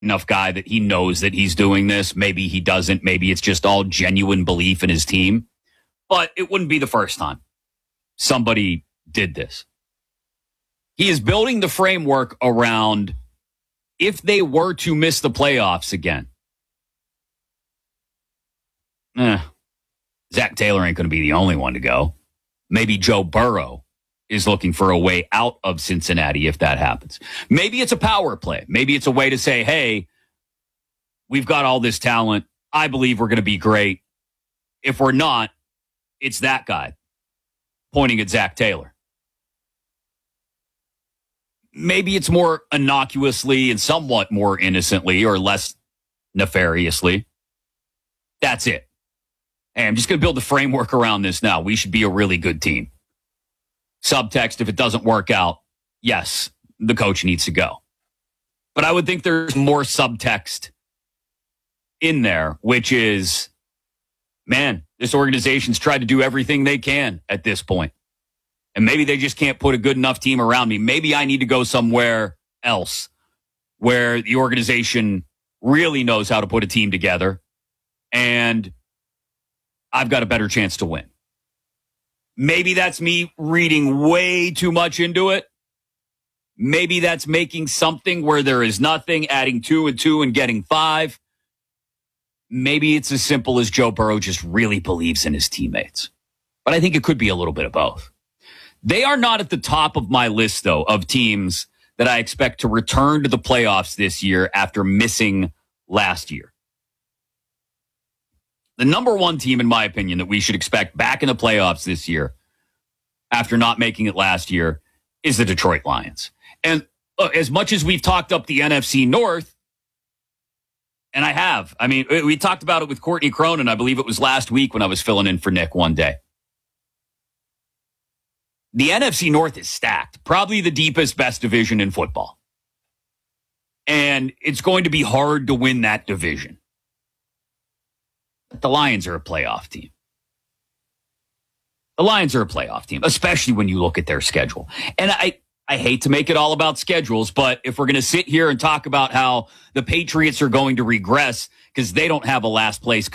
enough guy that he knows that he's doing this. Maybe he doesn't. Maybe it's just all genuine belief in his team. But it wouldn't be the first time somebody did this. He is building the framework around if they were to miss the playoffs again. Zach Taylor ain't going to be the only one to go. Maybe Joe Burrow is looking for a way out of Cincinnati if that happens. Maybe it's a power play. Maybe it's a way to say, hey, we've got all this talent. I believe we're going to be great. If we're not, it's that guy, pointing at Zach Taylor. Maybe it's more innocuously and somewhat more innocently or less nefariously. That's it. Hey, I'm just going to build the framework around this now. We should be a really good team. Subtext, if it doesn't work out, yes, the coach needs to go. But I would think there's more subtext in there, which is, man, this organization's tried to do everything they can at this point. And maybe they just can't put a good enough team around me. Maybe I need to go somewhere else where the organization really knows how to put a team together and I've got a better chance to win. Maybe that's me reading way too much into it. Maybe that's making something where there is nothing, adding 2 and 2 and getting 5. Maybe it's as simple as Joe Burrow just really believes in his teammates. But I think it could be a little bit of both. They are not at the top of my list, though, of teams that I expect to return to the playoffs this year after missing last year. The number one team, in my opinion, that we should expect back in the playoffs this year after not making it last year is the Detroit Lions. And as much as we've talked up the NFC North, and I have, I mean, we talked about it with Courtney Cronin. I believe it was last week when I was filling in for Nick one day. The NFC North is stacked, probably the deepest, best division in football. And it's going to be hard to win that division. But the Lions are a playoff team. The Lions are a playoff team, especially when you look at their schedule. And I hate to make it all about schedules, but if we're going to sit here and talk about how the Patriots are going to regress because they don't have a last place